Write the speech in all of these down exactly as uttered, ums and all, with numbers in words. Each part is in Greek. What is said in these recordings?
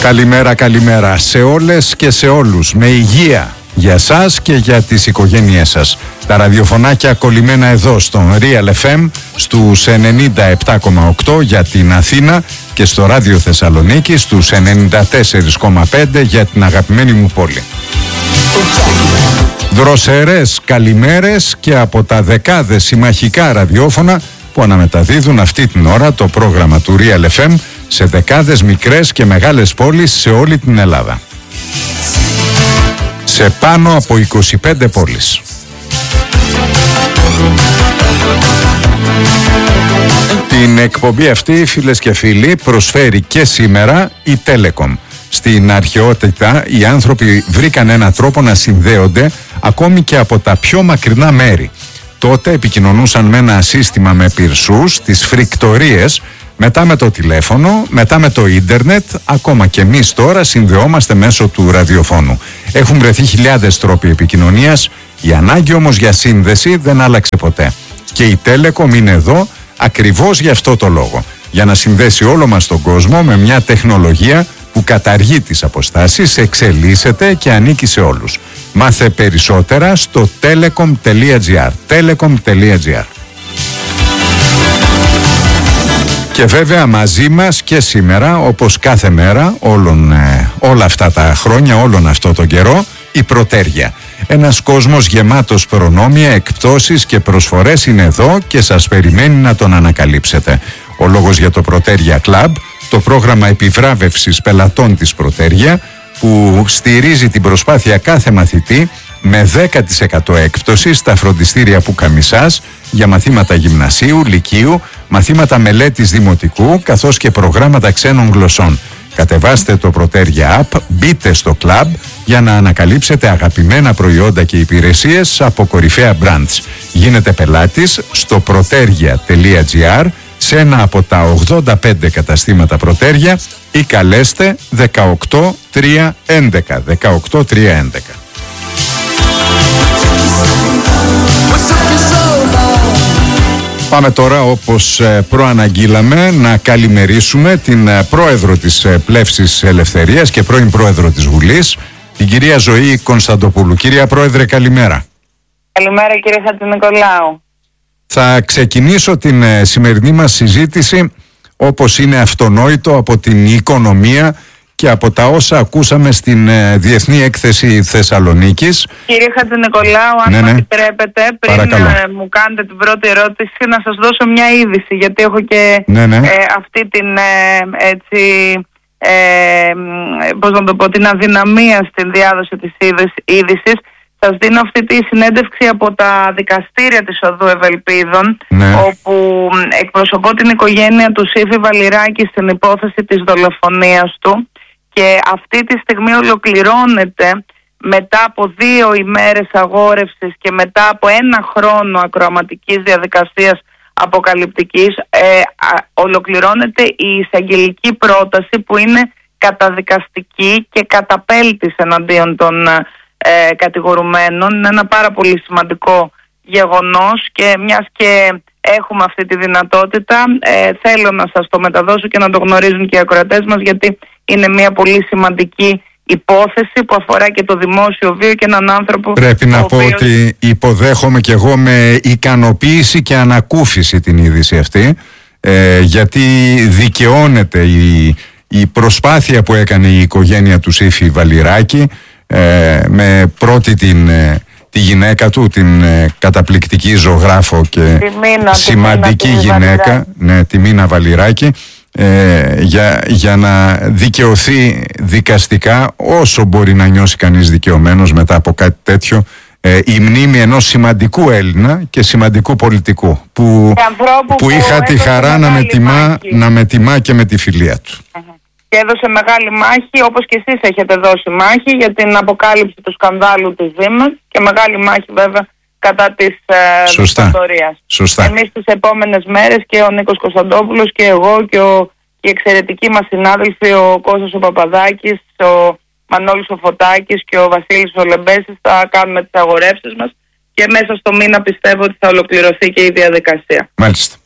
Καλημέρα, καλημέρα σε όλες και σε όλους. Με υγεία για σας και για τις οικογένειές σας. Τα ραδιοφωνάκια κολλημένα εδώ στον Real εφ εμ στους ενενήντα επτά κόμμα οκτώ για την Αθήνα και στο Ράδιο Θεσσαλονίκη στους ενενήντα τέσσερα κόμμα πέντε για την αγαπημένη μου πόλη. Δροσερές καλημέρες και από τα δεκάδες συμμαχικά ραδιόφωνα που αναμεταδίδουν αυτή την ώρα το πρόγραμμα του Real εφ εμ σε δεκάδες μικρές και μεγάλες πόλεις σε όλη την Ελλάδα. Σε πάνω από είκοσι πέντε πόλεις. Την εκπομπή αυτή, φίλες και φίλοι, προσφέρει και σήμερα η Telecom. Στην αρχαιότητα οι άνθρωποι βρήκαν έναν τρόπο να συνδέονται ακόμη και από τα πιο μακρινά μέρη. Τότε επικοινωνούσαν με ένα σύστημα με πυρσούς, τις φρικτορίες, μετά με το τηλέφωνο, μετά με το ίντερνετ, ακόμα και εμείς τώρα συνδεόμαστε μέσω του ραδιοφώνου. Έχουν βρεθεί χιλιάδες τρόποι επικοινωνίας, η ανάγκη όμως για σύνδεση δεν άλλαξε ποτέ. Και η Telecom είναι εδώ ακριβώς γι' αυτό το λόγο. Για να συνδέσει όλο μας τον κόσμο με μια τεχνολογία που καταργεί τις αποστάσεις, εξελίσσεται και ανήκει σε όλους. Μάθε περισσότερα στο telecom τελεία gr. telecom τελεία gr. Και βέβαια μαζί μας και σήμερα, όπως κάθε μέρα, όλων, ε, όλα αυτά τα χρόνια, όλον αυτό τον καιρό, η Πρωτέρια. Ένας κόσμος γεμάτος προνόμια, εκπτώσεις και προσφορές είναι εδώ και σας περιμένει να τον ανακαλύψετε. Ο λόγος για το Πρωτέρια Club, το πρόγραμμα επιβράβευσης πελατών της Πρωτέρια, που στηρίζει την προσπάθεια κάθε μαθητή με δέκα τοις εκατό έκπτωση στα φροντιστήρια Πουκαμισάς για μαθήματα γυμνασίου, λυκείου, μαθήματα μελέτης δημοτικού καθώς και προγράμματα ξένων γλωσσών. Κατεβάστε το Πρωτέρια App, μπείτε στο club για να ανακαλύψετε αγαπημένα προϊόντα και υπηρεσίες από κορυφαία brands. Γίνετε πελάτης στο proteria τελεία gr σε ένα από τα ογδόντα πέντε καταστήματα Πρωτέρια ή καλέστε δεκαοκτώ τριακόσια έντεκα. δεκαοκτώ τριακόσια έντεκα. Πάμε τώρα, όπως προαναγγείλαμε, να καλημερίσουμε την πρόεδρο της Πλεύσης Ελευθερίας και πρώην πρόεδρο της Βουλής, την κυρία Ζωή Κωνσταντοπούλου. Κυρία Πρόεδρε, καλημέρα. Καλημέρα κύριε Χατζηνικολάου. Θα ξεκινήσω την σημερινή μας συζήτηση, όπως είναι αυτονόητο, από την οικονομία και από τα όσα ακούσαμε στην ε, Διεθνή Έκθεση Θεσσαλονίκης. Κύριε Χατζηνικολάου, αν ναι, μου ναι. επιτρέπετε, πριν ε, μου κάνετε την πρώτη ερώτηση, να σας δώσω μια είδηση, γιατί έχω και ναι, ναι. Ε, αυτή την ε, έτσι, ε, πώς να το πω, την αδυναμία στην διάδοση της είδησης. Σας δίνω αυτή τη συνέντευξη από τα δικαστήρια της Οδού Ευελπίδων, ναι. όπου εκπροσωπώ την οικογένεια του Σύφη Βαλιράκη στην υπόθεση της δολοφονίας του. Και αυτή τη στιγμή ολοκληρώνεται μετά από δύο ημέρες αγόρευσης και μετά από ένα χρόνο ακροαματικής διαδικασίας αποκαλυπτικής, ε, α, ολοκληρώνεται η εισαγγελική πρόταση που είναι καταδικαστική και καταπέλτης εναντίον των ε, κατηγορουμένων. Είναι ένα πάρα πολύ σημαντικό γεγονός και μιας και έχουμε αυτή τη δυνατότητα, ε, θέλω να σας το μεταδώσω και να το γνωρίζουν και οι ακροατές μας, γιατί είναι μια πολύ σημαντική υπόθεση που αφορά και το δημόσιο βίο και έναν άνθρωπο. Πρέπει να πω οποίος... ότι υποδέχομαι και εγώ με ικανοποίηση και ανακούφιση την είδηση αυτή, ε, γιατί δικαιώνεται η, η προσπάθεια που έκανε η οικογένεια του Σύφη Βαλιράκη, ε, με πρώτη την... Ε, τη γυναίκα του, την ε, καταπληκτική ζωγράφο και Μίνα, σημαντική τη Μίνα, γυναίκα, ναι, τη Μίνα Βαλιράκη, ε, για, για να δικαιωθεί δικαστικά, όσο μπορεί να νιώσει κανείς δικαιωμένος μετά από κάτι τέτοιο, ε, η μνήμη ενός σημαντικού Έλληνα και σημαντικού πολιτικού που, που, που είχα τη χαρά να με, τιμά, να με τιμά και με τη φιλία του. Uh-huh. Και έδωσε μεγάλη μάχη, όπως και εσείς έχετε δώσει μάχη, για την αποκάλυψη του σκανδάλου της Siemens και μεγάλη μάχη βέβαια κατά της ε, δικτατορίας. Εμείς τις επόμενες μέρες και ο Νίκος Κωνσταντόπουλος και εγώ και, ο, και οι εξαιρετικοί μας συνάδελφοι, ο Κώστας ο Παπαδάκης, ο Μανώλης ο Φωτάκης και ο Βασίλης ο Λεμπέσης, θα κάνουμε τις αγορεύσεις μας και μέσα στο μήνα πιστεύω ότι θα ολοκληρωθεί και η διαδικασία. Μάλιστα.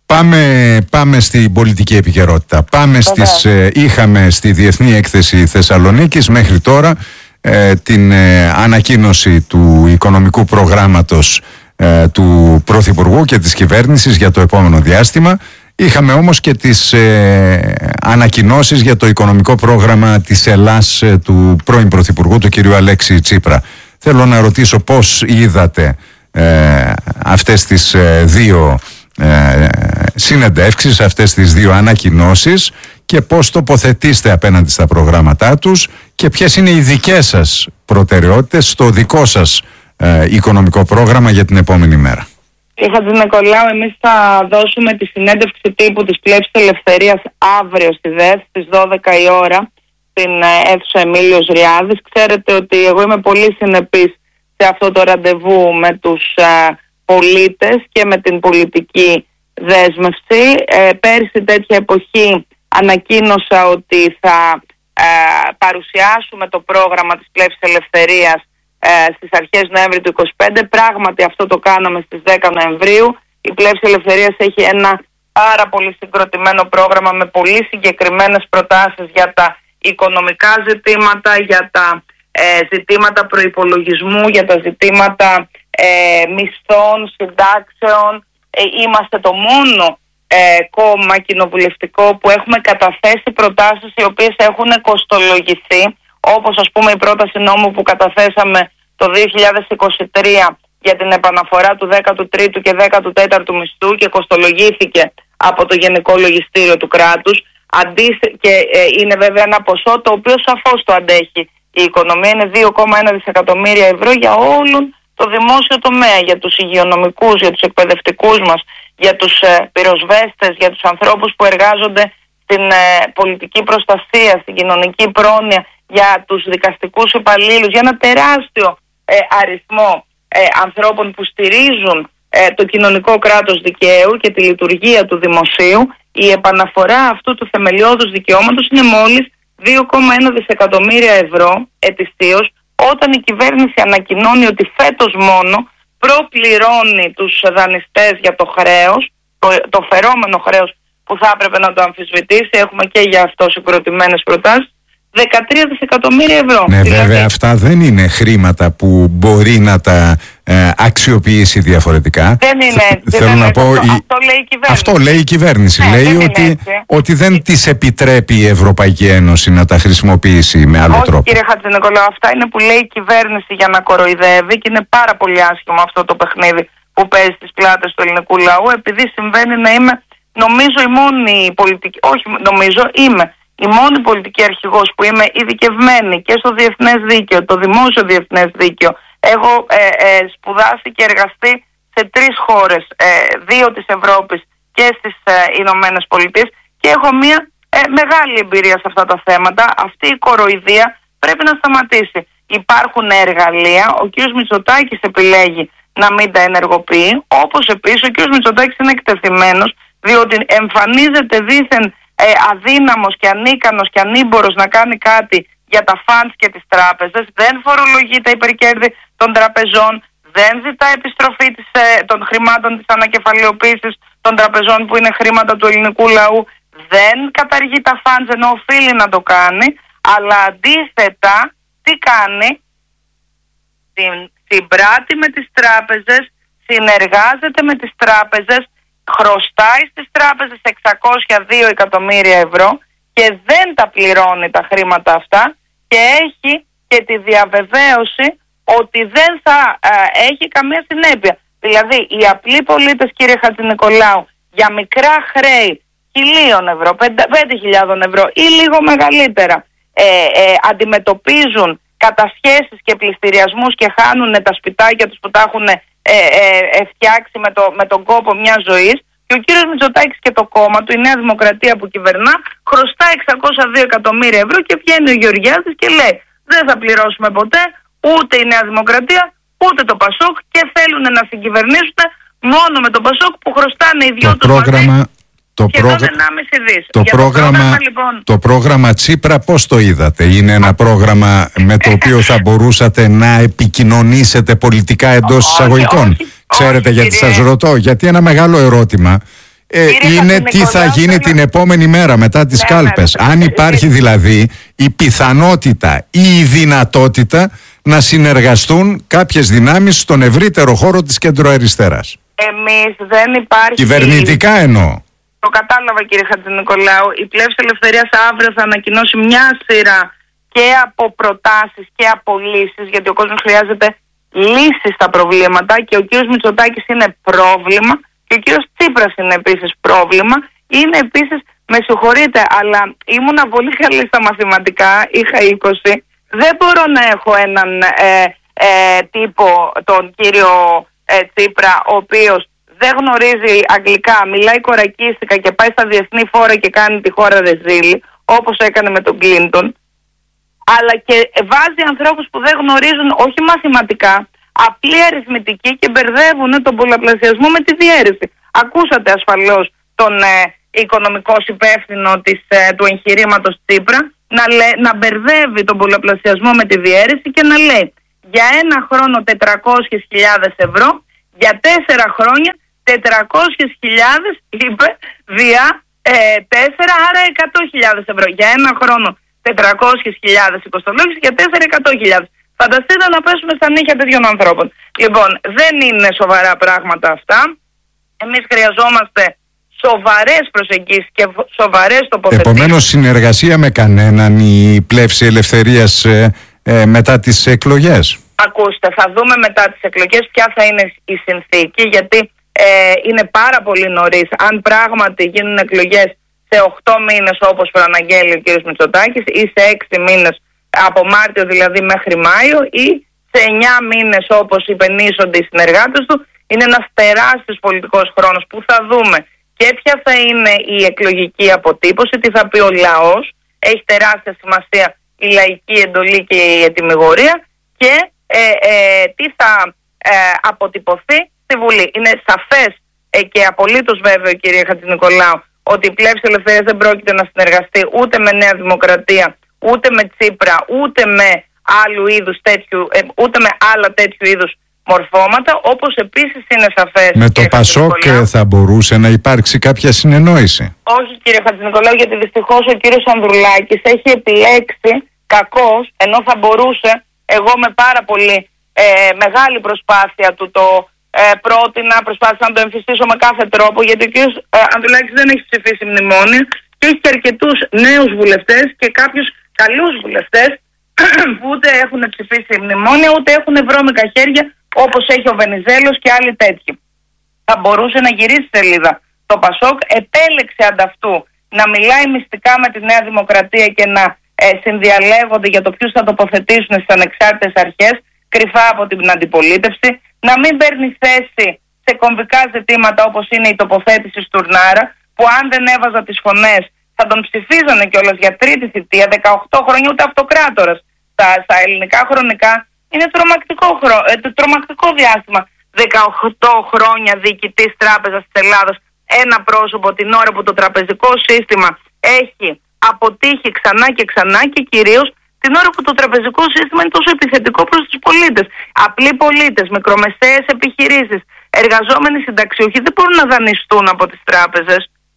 Πάμε, πάμε στην πολιτική επικαιρότητα. Πάμε στις, ε, είχαμε στη Διεθνή Έκθεση Θεσσαλονίκης μέχρι τώρα ε, την ε, ανακοίνωση του οικονομικού προγράμματος ε, του Πρωθυπουργού και της κυβέρνησης για το επόμενο διάστημα. Είχαμε όμως και τις ε, ανακοινώσεις για το οικονομικό πρόγραμμα της Ελλάς ε, του πρώην Πρωθυπουργού, του κ. Αλέξη Τσίπρα. Θέλω να ρωτήσω πώς είδατε ε, αυτές τις ε, δύο ε, συνεντεύξεις, αυτές τις δύο ανακοινώσεις και πώς τοποθετήστε απέναντι στα προγράμματά τους και ποιες είναι οι δικές σας προτεραιότητες στο δικό σας ε, οικονομικό πρόγραμμα για την επόμενη μέρα. Κύριε Χατζηνικολάου, εμείς θα δώσουμε τη συνέντευξη τύπου της Πλεύσης Ελευθερίας αύριο στη ΔΕΘ στις δώδεκα η ώρα στην αίθουσα Εμίλιος Ριάδης. Ξέρετε ότι εγώ είμαι πολύ συνεπής σε αυτό το ραντεβού με τους α, πολίτες και με την πολιτική δέσμευση. Ε, πέρσι τέτοια εποχή ανακοίνωσα ότι θα α, παρουσιάσουμε το πρόγραμμα της Πλεύσης Ελευθερίας στις αρχές Νοέμβρη του είκοσι πέντε. Πράγματι αυτό το κάναμε στις δέκα Νοεμβρίου. Η Πλεύση Ελευθερίας έχει ένα πάρα πολύ συγκροτημένο πρόγραμμα με πολύ συγκεκριμένες προτάσεις για τα οικονομικά ζητήματα, για τα ε, ζητήματα προϋπολογισμού, για τα ζητήματα ε, μισθών, συντάξεων. Ε, είμαστε το μόνο ε, κόμμα κοινοβουλευτικό που έχουμε καταθέσει προτάσεις οι οποίες έχουν κοστολογηθεί, όπως ας πούμε η πρόταση νόμου που καταθέσαμε το δύο χιλιάδες είκοσι τρία για την επαναφορά του δέκατου τρίτου και δέκατου τέταρτου μισθού και κοστολογήθηκε από το Γενικό Λογιστήριο του κράτους. Αντίθε... και ε, είναι βέβαια ένα ποσό το οποίο σαφώς το αντέχει η οικονομία. Είναι δύο κόμμα ένα δισεκατομμύρια ευρώ για όλον το δημόσιο τομέα, για τους υγειονομικούς, για τους εκπαιδευτικούς μας, για τους ε, πυροσβέστες, για τους ανθρώπους που εργάζονται στην ε, πολιτική προστασία, στην κοινωνική πρόνοια, για τους δικαστικούς υπαλλήλους, για ένα τεράστιο ε, αριθμό ε, ανθρώπων που στηρίζουν ε, το κοινωνικό κράτος δικαίου και τη λειτουργία του δημοσίου. Η επαναφορά αυτού του θεμελιώδους δικαιώματος είναι μόλις δύο κόμμα ένα δισεκατομμύρια ευρώ ετησίως, όταν η κυβέρνηση ανακοινώνει ότι φέτος μόνο προπληρώνει τους δανειστές για το χρέος, το, το φερόμενο χρέος που θα έπρεπε να το αμφισβητήσει. Έχουμε και για αυτό συγκροτημένες προτάσεις. δεκατρία δισεκατομμύρια ευρώ. Ναι, δηλαδή, βέβαια αυτά δεν είναι χρήματα που μπορεί να τα ε, αξιοποιήσει διαφορετικά. Δεν είναι έτσι. Θέλω να πω, αυτό, η... αυτό λέει η κυβέρνηση. Αυτό λέει η κυβέρνηση. Ναι, λέει δεν ότι, ότι δεν της επιτρέπει η Ευρωπαϊκή Ένωση να τα χρησιμοποιήσει με άλλο Όχι, τρόπο. Κύριε Χατζηνικολάου, αυτά είναι που λέει η κυβέρνηση για να κοροϊδεύει και είναι πάρα πολύ άσχημο αυτό το παιχνίδι που παίζει στις πλάτες του ελληνικού λαού, επειδή συμβαίνει να είμαι, νομίζω, η μόνη πολιτική, όχι νομίζω, είμαι η μόνη πολιτική αρχηγός που είμαι ειδικευμένη και στο διεθνές δίκαιο, το δημόσιο διεθνές δίκαιο. Έχω ε, ε, σπουδάσει και εργαστεί σε τρεις χώρες, ε, δύο της Ευρώπης και στις ε, Ηνωμένες Πολιτείες, και έχω μια ε, μεγάλη εμπειρία σε αυτά τα θέματα. Αυτή η κοροϊδία πρέπει να σταματήσει. Υπάρχουν εργαλεία, ο κ. Μητσοτάκης επιλέγει να μην τα ενεργοποιεί, όπως επίσης ο κ. Μητσοτάκης είναι εκτεθειμένος, διότι εμφανίζεται δήθεν Ε, αδύναμος και ανίκανος και ανήμπορος να κάνει κάτι για τα φαντς και τις τράπεζες, δεν φορολογεί τα υπερκέρδη των τραπεζών, δεν ζητά επιστροφή της, ε, των χρημάτων της ανακεφαλαιοποίησης των τραπεζών που είναι χρήματα του ελληνικού λαού, δεν καταργεί τα φαντς ενώ οφείλει να το κάνει, αλλά αντίθετα τι κάνει? Συμπράττει με τις τράπεζες, συνεργάζεται με τις τράπεζες, χρωστάει στις τράπεζες εξακόσια δύο εκατομμύρια ευρώ και δεν τα πληρώνει τα χρήματα αυτά, και έχει και τη διαβεβαίωση ότι δεν θα α, έχει καμία συνέπεια. Δηλαδή οι απλοί πολίτες, κύριε Χατζηνικολάου, για μικρά χρέη χιλίων ευρώ, πέντε χιλιάδες ευρώ ή λίγο μεγαλύτερα ε, ε, αντιμετωπίζουν κατασχέσεις και πληστηριασμούς και χάνουν τα σπιτάκια τους που τα έχουν ε, ε, φτιάξει με, το, με τον κόπο μιας ζωής, και ο κύριος Μητσοτάκης και το κόμμα του, η Νέα Δημοκρατία που κυβερνά, χρωστά εξακόσια δύο εκατομμύρια ευρώ και βγαίνει ο Γεωργιάδης και λέει δεν θα πληρώσουμε ποτέ ούτε η Νέα Δημοκρατία ούτε το Πασόκ, και θέλουν να συγκυβερνήσουν μόνο με το Πασόκ που χρωστάνε οι δυο το του πρόγραμμα... Το, πρόγραμμα, το, το, πρόγραμμα, πρόγραμμα, λοιπόν... το πρόγραμμα Τσίπρα πώς το είδατε? Είναι ένα πρόγραμμα με το οποίο θα μπορούσατε να επικοινωνήσετε πολιτικά εντός εισαγωγικών? Ξέρετε, όχι, γιατί κύριε. σας ρωτώ, γιατί ένα μεγάλο ερώτημα ε, είναι τι θα γίνει την επόμενη μέρα μετά τις ναι, κάλπες. Ναι, ναι, Αν υπάρχει δηλαδή η πιθανότητα ή η δυνατότητα να συνεργαστούν κάποιες δυνάμεις στον ευρύτερο χώρο της κεντροαριστεράς. Εμείς δεν υπάρχει... Κυβερνητικά εννοώ. Το κατάλαβα, κύριε Χατζηνικολάου. Η Πλεύση Ελευθερίας αύριο θα ανακοινώσει μια σειρά και από προτάσεις και από λύσεις, γιατί ο κόσμος χρειάζεται λύσεις στα προβλήματα και ο κύριος Μητσοτάκης είναι πρόβλημα και ο κύριος Τσίπρας είναι επίσης πρόβλημα. Είναι επίσης, με συγχωρείτε, αλλά ήμουνα πολύ καλή στα μαθηματικά, είχα είκοσι. Δεν μπορώ να έχω έναν ε, ε, τύπο, τον κύριο ε, Τσίπρα, ο οποίος δεν γνωρίζει αγγλικά, μιλάει κορακίστικα και πάει στα διεθνή φόρα και κάνει τη χώρα ρεζίλη, όπως έκανε με τον Κλίντον, αλλά και βάζει ανθρώπους που δεν γνωρίζουν όχι μαθηματικά, απλή αριθμητική και μπερδεύουν τον πολλαπλασιασμό με τη διαίρεση. Ακούσατε ασφαλώς τον ε, οικονομικό υπεύθυνο της, ε, του εγχειρήματος Τσίπρα να, λέ, να μπερδεύει τον πολλαπλασιασμό με τη διαίρεση και να λέει για ένα χρόνο τετρακόσιες χιλιάδες ευρώ, για τέσσερα χρόνια τετρακόσιες χιλιάδες, είπε, δια ε, τέσσερα, άρα εκατό χιλιάδες ευρώ. Για ένα χρόνο τετρακόσιες χιλιάδες οικοστολόγηση, για τέσσερα εκατό χιλιάδες. Φανταστείτε να πέσουμε στα νύχια τέτοιων ανθρώπων. Λοιπόν, δεν είναι σοβαρά πράγματα αυτά. Εμείς χρειαζόμαστε σοβαρές προσεγγίσεις και σοβαρές τοποθετήσεις. Επομένως, συνεργασία με κανέναν η Πλεύση Ελευθερίας ε, ε, μετά τις εκλογές. Ακούστε, θα δούμε μετά τις εκλογές ποια θα είναι η συνθήκη, γιατί ε, είναι πάρα πολύ νωρίς. Αν πράγματι γίνουν εκλογές σε οκτώ μήνες όπως προαναγγέλει ο κ. Μητσοτάκης ή σε έξι μήνες, από Μάρτιο δηλαδή μέχρι Μάιο, ή σε εννιά μήνες όπως υπενήσονται οι συνεργάτες του, είναι ένας τεράστιος πολιτικός χρόνος που θα δούμε και ποια θα είναι η εκλογική αποτύπωση, τι θα πει ο λαός, έχει τεράστια σημασία η λαϊκή εντολή και η ετυμηγορία, και ε, ε, τι θα ε, αποτυπωθεί στη Βουλή. Είναι σαφές ε, και απολύτως βέβαιο, κύριε Χατζηνικολάου, ότι η Πλεύση Ελευθερίας δεν πρόκειται να συνεργαστεί ούτε με Νέα Δημοκρατία, ούτε με Τσίπρα, ούτε με άλλου είδους τέτοιου, ε, ούτε με άλλα τέτοιου είδους μορφώματα, όπως επίσης είναι σαφές. Με το Πασόκ θα μπορούσε να υπάρξει κάποια συνεννόηση? Όχι, κύριε Χατζηνικολάου, γιατί δυστυχώς ο κύριος Ανδρουλάκης έχει επιλέξει κακώς, ενώ θα μπορούσε, εγώ με πάρα πολύ ε, μεγάλη προσπάθεια του το ε, πρότεινα, προσπάθησα να το εμφυστήσω με κάθε τρόπο, γιατί ο κύριος ε, Ανδρουλάκης δεν έχει ψηφίσει μνημόνιο και έχει και αρκετούς νέους βουλευτές και κάποιους καλούς βουλευτές που ούτε έχουν ψηφίσει μνημόνια, ούτε έχουν βρώμικα χέρια, όπως έχει ο Βενιζέλος και άλλοι τέτοιοι. Θα μπορούσε να γυρίσει σελίδα. Το Πασόκ επέλεξε ανταυτού να μιλάει μυστικά με τη Νέα Δημοκρατία και να ε, συνδιαλέγονται για το ποιους θα τοποθετήσουν στις ανεξάρτητες αρχές, κρυφά από την αντιπολίτευση, να μην παίρνει θέση σε κομβικά ζητήματα όπως είναι η τοποθέτηση Στουρνάρα, που αν δεν έβαζα τις φωνές θα τον ψηφίζανε κιόλας για τρίτη θητεία, δεκαοκτώ χρόνια, ούτε αυτοκράτορας. Στα, στα ελληνικά χρονικά είναι τρομακτικό, χρο, ε, τρομακτικό διάστημα. δεκαοκτώ χρόνια διοικητής Τράπεζας της Ελλάδας, ένα πρόσωπο, την ώρα που το τραπεζικό σύστημα έχει αποτύχει ξανά και ξανά, και κυρίως την ώρα που το τραπεζικό σύστημα είναι τόσο επιθετικό προς τους πολίτες. Απλοί πολίτες, μικρομεσαίες επιχειρήσεις, εργαζόμενοι συνταξιούχοι δεν μπορούν να δανειστούν από τις τράπεζες.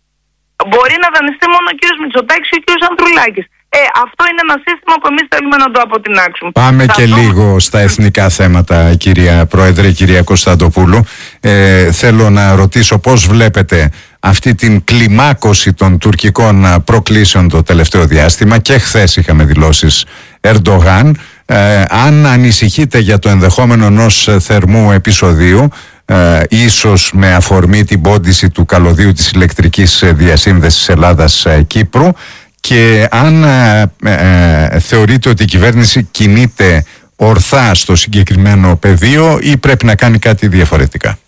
Μπορεί να δανειστεί μόνο ο κύριος Μητσοτάκης και ο κύριος Ανδρουλάκης. Ε, αυτό είναι ένα σύστημα που εμείς θέλουμε να το αποτινάξουμε. Πάμε θα και δω... λίγο στα εθνικά θέματα, κυρία Πρόεδρε, κυρία Κωνσταντοπούλου. Ε, θέλω να ρωτήσω πώς βλέπετε αυτή την κλιμάκωση των τουρκικών προκλήσεων το τελευταίο διάστημα, και χθες είχαμε δηλώσεις Ερντογάν. Ε, αν ανησυχείτε για το ενδεχόμενο ενός θερμού επεισοδίου, Ε, ίσως με αφορμή την πόντιση του καλωδίου της ηλεκτρικής διασύνδεσης Ελλάδας-Κύπρου, και αν ε, ε, θεωρείτε ότι η κυβέρνηση κινείται ορθά στο συγκεκριμένο πεδίο ή πρέπει να κάνει κάτι διαφορετικά.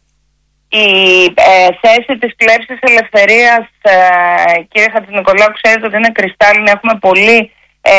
Η ε, θέση της Πλεύσης Ελευθερίας, ε, κύριε Χατζηνικολάου, ξέρετε ότι είναι κρυστάλλινη. Έχουμε πολύ, ε,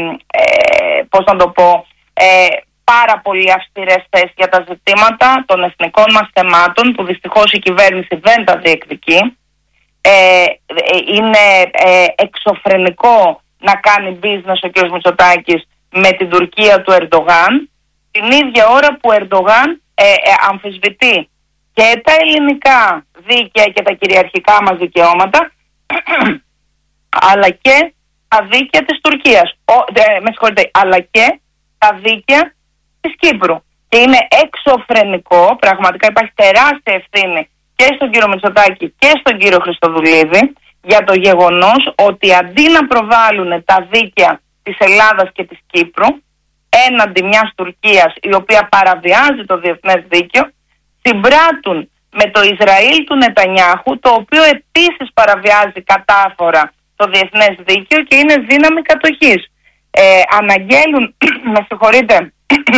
ε, πώς να το πω, ε, πάρα πολύ αυστηρές θέσεις για τα ζητήματα των εθνικών μας θεμάτων, που δυστυχώς η κυβέρνηση δεν τα διεκδικεί. Ε, είναι ε, εξωφρενικό να κάνει business ο κ. Μητσοτάκης με την Τουρκία του Ερντογάν, την ίδια ώρα που ο Ερντογάν ε, ε, αμφισβητεί και τα ελληνικά δίκαια και τα κυριαρχικά μας δικαιώματα, αλλά και τα δίκαια της Τουρκίας, ο, ε, με συγχωρείτε, αλλά και τα δίκαια της Κύπρου. Και είναι εξωφρενικό, πραγματικά υπάρχει τεράστια ευθύνη και στον κύριο Μητσοτάκη και στον κύριο Χριστοδουλίδη για το γεγονός ότι αντί να προβάλλουν τα δίκαια της Ελλάδας και της Κύπρου έναντι μιας Τουρκίας η οποία παραβιάζει το διεθνές δίκαιο, συμπράττουν με το Ισραήλ του Νετανιάχου, το οποίο επίσης παραβιάζει κατάφορα το διεθνές δίκαιο και είναι δύναμη κατοχής. Ε, αναγγέλουν, με συγχωρείτε,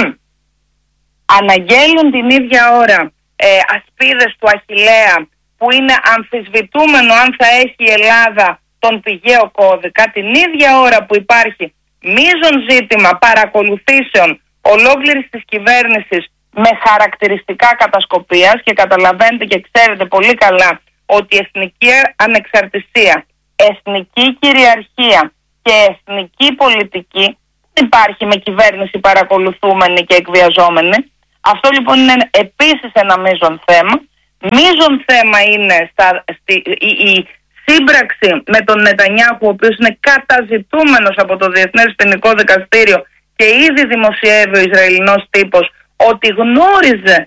αναγγέλουν την ίδια ώρα ε, ασπίδες του Αχιλλέα, που είναι αμφισβητούμενο αν θα έχει η Ελλάδα τον πηγαίο κώδικα, την ίδια ώρα που υπάρχει μείζον ζήτημα παρακολουθήσεων ολόκληρης της κυβέρνησης με χαρακτηριστικά κατασκοπίας, και καταλαβαίνετε και ξέρετε πολύ καλά ότι η εθνική ανεξαρτησία, εθνική κυριαρχία και εθνική πολιτική δεν υπάρχει με κυβέρνηση παρακολουθούμενη και εκβιαζόμενη. Αυτό λοιπόν είναι επίσης ένα μείζον θέμα. Μείζον θέμα είναι στα, στη, η, η σύμπραξη με τον Νετανιάχου, ο οποίος είναι καταζητούμενος από το Διεθνές Ποινικό Δικαστήριο και ήδη δημοσιεύει ο Ισραηλινός τύπος ότι γνώριζε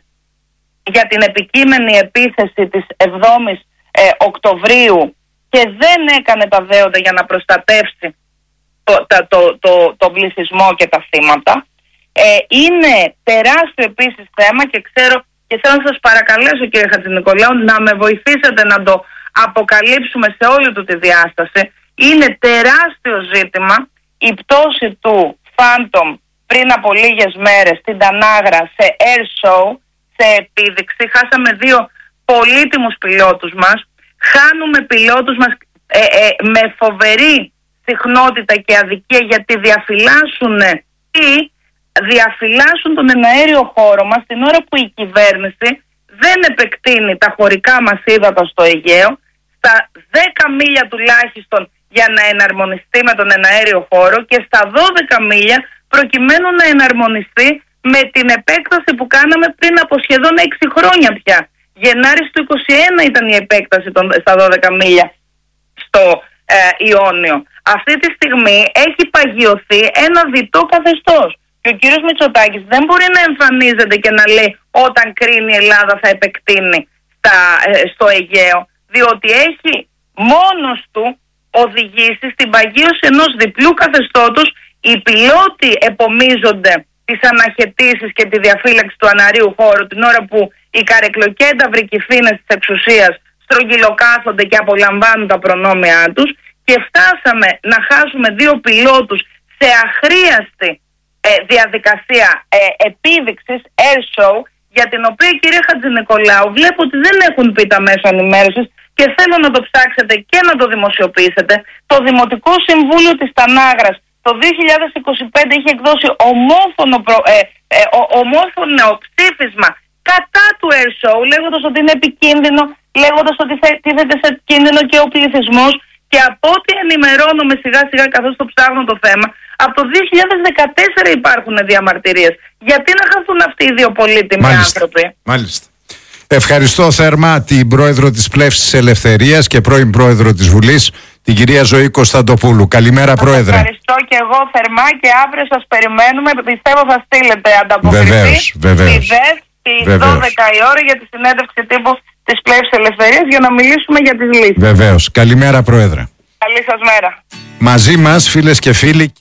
για την επικείμενη επίθεση της εβδόμης ε, Οκτωβρίου και δεν έκανε τα δέοντα για να προστατεύσει το, το, το, το, το πληθυσμό και τα θύματα. Ε, είναι τεράστιο επίσης θέμα και ξέρω και θέλω να σας παρακαλέσω, κύριε Χατζηνικολάου, να με βοηθήσετε να το αποκαλύψουμε σε όλη του τη διάσταση. Είναι τεράστιο ζήτημα η πτώση του Phantom πριν από λίγες μέρες στην Τανάγρα σε air show, σε επίδειξη. Χάσαμε δύο πολύτιμους πιλότους μας. Χάνουμε πιλότους μας ε, ε, με φοβερή συχνότητα και αδικία, γιατί διαφυλάσσουν ή διαφυλάσσουν τον εναέριο χώρο μας την ώρα που η κυβέρνηση δεν επεκτείνει τα χωρικά μας ύδατα στο Αιγαίο στα δέκα μίλια τουλάχιστον για να εναρμονιστεί με τον εναέριο χώρο και στα δώδεκα μίλια προκειμένου να εναρμονιστεί με την επέκταση που κάναμε πριν από σχεδόν έξι χρόνια πια. Γενάρης του είκοσι ένα ήταν η επέκταση των, στα δώδεκα μίλια στο ε, Ιόνιο. Αυτή τη στιγμή έχει παγιωθεί ένα διτό καθεστώς. Και ο κύριος Μητσοτάκης δεν μπορεί να εμφανίζεται και να λέει όταν κρίνει η Ελλάδα θα επεκτείνει στα, ε, στο Αιγαίο, διότι έχει μόνος του οδηγήσει στην παγίωση ενός διπλού καθεστώτος. Οι πιλότοι επομίζονται τις αναχαιτήσεις και τη διαφύλαξη του αναρίου χώρου την ώρα που οι καρεκλοκένταυροι κυφήνες της εξουσίας στρογγυλοκάθονται και απολαμβάνουν τα προνόμια τους, και φτάσαμε να χάσουμε δύο πιλότους σε αχρίαστη ε, διαδικασία ε, επίδειξης air show, για την οποία, κύριε Χατζηνικολάου, βλέπω ότι δεν έχουν πει τα μέσα ενημέρωσης και θέλω να το ψάξετε και να το δημοσιοποιήσετε. Το Δημοτικό Συμβούλιο της Τανάγρας το δύο χιλιάδες είκοσι πέντε είχε εκδώσει ομόφωνο, προ, ε, ε, ο, ομόφωνο ψήφισμα κατά του air show, λέγοντας ότι είναι επικίνδυνο, λέγοντας ότι τίθεται σε κίνδυνο και ο πληθυσμός. Και από ό,τι ενημερώνομαι σιγά σιγά καθώς το ψάχνω το θέμα, από το δύο χιλιάδες δεκατέσσερα υπάρχουν διαμαρτυρίες. Γιατί να χαθούν αυτοί οι δύο πολύτιμοι άνθρωποι? Μάλιστα. Ευχαριστώ θερμά την πρόεδρο της Πλεύσης Ελευθερίας και πρώην πρόεδρο της Βουλής, την κυρία Ζωή Κωνσταντοπούλου. Καλημέρα, πρόεδρε. Ευχαριστώ και εγώ θερμά και αύριο σας περιμένουμε. Πιστεύω θα στείλετε ανταποκριθεί. Βεβαίως, βεβαίως. Στη δώδεκα η ώρα για τη συνέντευξη τύπου της Πλεύσης Ελευθερίας για να μιλήσουμε για τις λύσεις. Βεβαίως. Καλημέρα, πρόεδρε. Καλή σας μέρα. Μαζί μας, φίλες και φίλοι.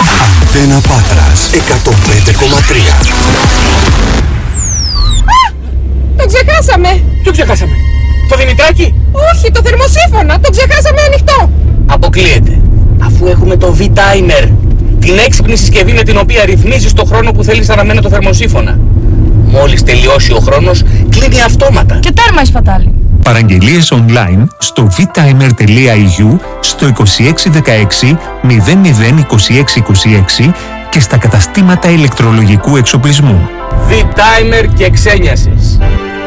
Αντένα Πάτρας εκατόν πέντε κόμμα τρία. Το ξεχάσαμε! Ποιο ξεχάσαμε? Το Δημητράκη? Όχι, το θερμοσύφωνα! Το ξεχάσαμε ανοιχτό! Αποκλείεται. Αφού έχουμε το V-Timer, την έξυπνη συσκευή με την οποία ρυθμίζεις το χρόνο που θέλεις να αναμένει το θερμοσύφωνα. Μόλις τελειώσει ο χρόνος, κλείνει αυτόματα. Και τέρμα η σπατάλη. Παραγγελίες online στο vtimer τελεία e u, στο είκοσι έξι δεκαέξι μηδέν μηδέν είκοσι έξι είκοσι έξι και στα καταστήματα ηλεκτρολογικού εξοπλισμού. V-Timer και ξένιασες.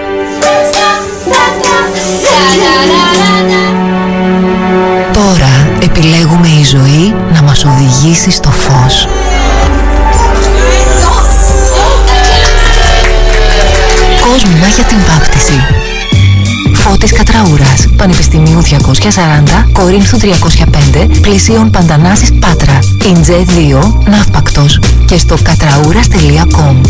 Τώρα επιλέγουμε η ζωή να μας οδηγήσει στο φως. Κόσμημα για την βάπτιση. Φώτης Κατραούρας, Πανεπιστημίου διακόσια σαράντα, Κορίνθου τριακόσια πέντε, πλησίων Παντανάσης Πάτρα. Ιντζέ δύο, ναύπακτος και στο κατραούρας τελεία κομ.